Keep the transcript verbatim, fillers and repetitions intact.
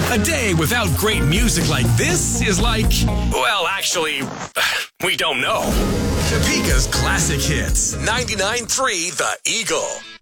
A day without great music like this is like, well, actually, we don't know. Topeka's Classic Hits, ninety-nine point three The Eagle.